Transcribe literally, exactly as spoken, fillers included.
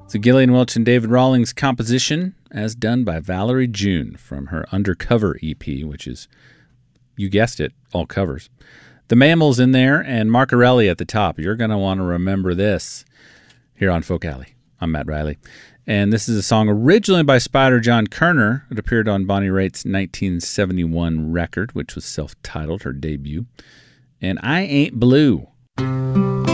It's a Gillian Welch and David Rawlings composition, as done by Valerie June from her Undercover E P, which is, you guessed it, all covers. The Mammals in there and Marcarelli at the top. You're going to want to remember this here on Folk Alley. I'm Matt Riley. And this is a song originally by Spider John Kerner. It appeared on Bonnie Raitt's nineteen seventy-one record, which was self-titled, her debut. And I Ain't Blue.